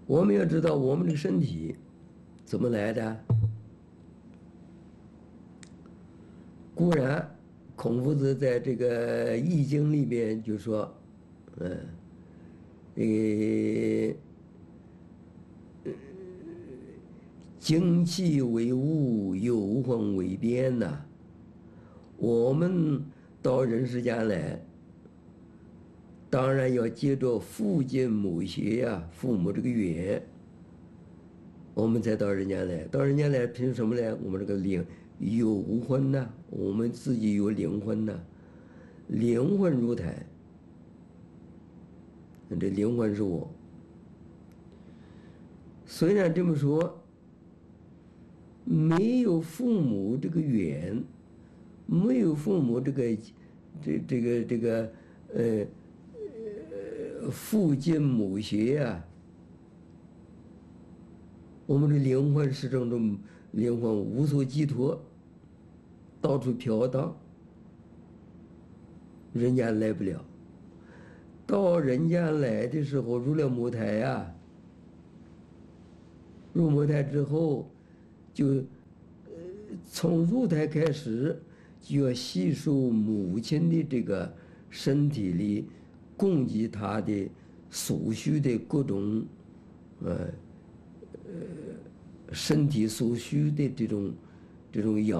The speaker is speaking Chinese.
我们要知道我们这个身体怎么来的。固然，孔夫子在这个《易经》里边就说，嗯，呃，精气为物，有魂为变呐。我们到人世间来，当然要借着父精母血呀，父母这个缘，我们才到人间来。到人间来，凭什么呢？我们这个灵有魂呐，我们自己有灵魂呐，灵魂入胎，这灵魂是我。虽然这么说，没有父母这个缘，没有父母这个父精母血呀，我们的灵魂始终都灵魂无所寄托，到处飘荡，人间来不了。到人间来的时候，入了母胎呀，入母胎之后，就从入胎开始，就要吸收母亲的这个身体里供给他的所需的各种身体所需的这种养。